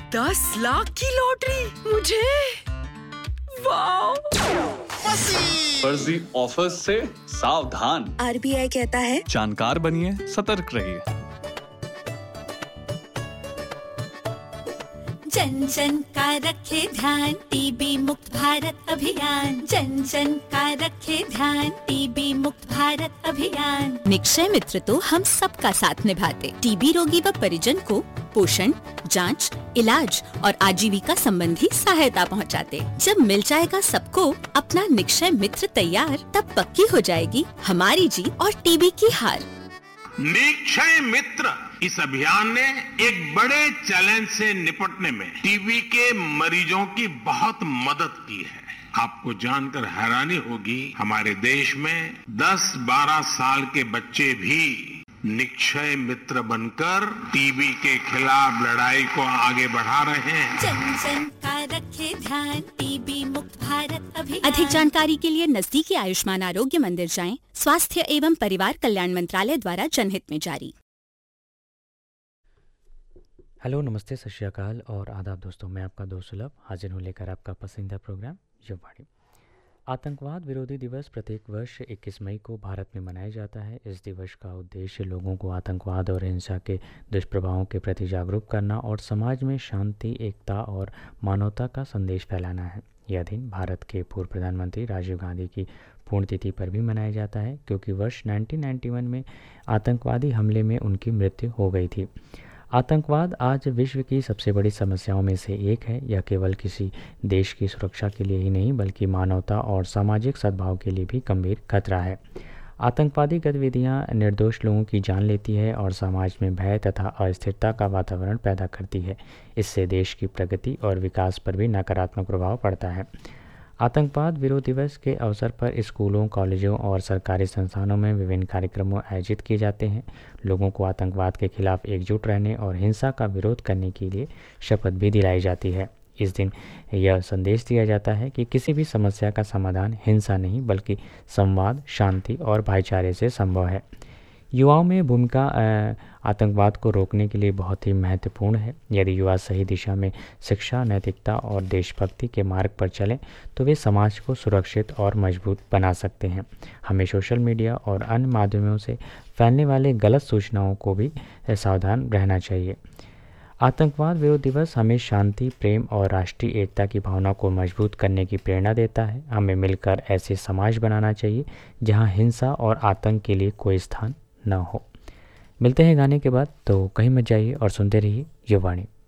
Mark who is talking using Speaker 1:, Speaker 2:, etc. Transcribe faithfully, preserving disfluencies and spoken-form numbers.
Speaker 1: दस लाख की लॉटरी मुझे, वाह!
Speaker 2: फर्जी ऑफर्स से सावधान।
Speaker 1: आरबीआई कहता है
Speaker 2: जानकार बनिए, सतर्क रहिए।
Speaker 3: जन जन का रखे ध्यान, टीबी मुक्त भारत अभियान। जन जन का रखे ध्यान, टीबी मुक्त भारत अभियान। निक्षय मित्र तो हम सबका साथ निभाते, टीबी रोगी व परिजन को पोषण, जांच, इलाज और आजीविका संबंधी सहायता पहुंचाते। जब मिल जाएगा सबको अपना निक्षय मित्र तैयार, तब पक्की हो जाएगी हमारी जीत और टीबी की हार।
Speaker 4: निक्षय मित्र इस अभियान ने एक बड़े चैलेंज से निपटने में टीबी के मरीजों की बहुत मदद की है। आपको जानकर हैरानी होगी, हमारे देश में दस बारह साल के बच्चे भी निक्षय मित्र बनकर टीबी के खिलाफ लड़ाई को आगे बढ़ा रहे हैं।
Speaker 3: जन जन का रखे ध्यान, टीबी मुक्त भारत अभियान। अधिक जानकारी के लिए नजदीकी आयुष्मान आरोग्य मंदिर जाएं। स्वास्थ्य एवं परिवार कल्याण मंत्रालय द्वारा जनहित में जारी।
Speaker 5: हेलो, नमस्ते, सत श्री अकाल और आदाब दोस्तों। मैं आपका दोस्त सुलभ हाजिर हूँ लेकर आपका पसंदीदा प्रोग्राम युववाणी। आतंकवाद विरोधी दिवस प्रत्येक वर्ष इक्कीस मई को भारत में मनाया जाता है। इस दिवस का उद्देश्य लोगों को आतंकवाद और हिंसा के दुष्प्रभावों के प्रति जागरूक करना और समाज में शांति, एकता और मानवता का संदेश फैलाना है। यह दिन भारत के पूर्व प्रधानमंत्री राजीव गांधी की पुण्यतिथि पर भी मनाया जाता है, क्योंकि वर्ष उन्नीस सौ इक्यानवे में आतंकवादी हमले में उनकी मृत्यु हो गई थी। आतंकवाद आज विश्व की सबसे बड़ी समस्याओं में से एक है। यह केवल किसी देश की सुरक्षा के लिए ही नहीं, बल्कि मानवता और सामाजिक सद्भाव के लिए भी गंभीर खतरा है। आतंकवादी गतिविधियां निर्दोष लोगों की जान लेती है और समाज में भय तथा अस्थिरता का वातावरण पैदा करती है। इससे देश की प्रगति और विकास पर भी नकारात्मक प्रभाव पड़ता है। आतंकवाद विरोध दिवस के अवसर पर स्कूलों, कॉलेजों और सरकारी संस्थानों में विभिन्न कार्यक्रमों आयोजित किए जाते हैं। लोगों को आतंकवाद के खिलाफ एकजुट रहने और हिंसा का विरोध करने के लिए शपथ भी दिलाई जाती है। इस दिन यह संदेश दिया जाता है कि किसी भी समस्या का समाधान हिंसा नहीं, बल्कि संवाद, शांति और भाईचारे से संभव है। युवाओं में भूमिका आतंकवाद को रोकने के लिए बहुत ही महत्वपूर्ण है। यदि युवा सही दिशा में शिक्षा, नैतिकता और देशभक्ति के मार्ग पर चलें तो वे समाज को सुरक्षित और मजबूत बना सकते हैं। हमें सोशल मीडिया और अन्य माध्यमों से फैलने वाले गलत सूचनाओं को भी सावधान रहना चाहिए। आतंकवाद विरोध दिवस हमें शांति, प्रेम और राष्ट्रीय एकता की भावना को मजबूत करने की प्रेरणा देता है। हमें मिलकर ऐसे समाज बनाना चाहिए जहां हिंसा और आतंक के लिए कोई स्थान न हो। मिलते हैं गाने के बाद, तो कहीं मत जाइए और सुनते रहिए युववाणी।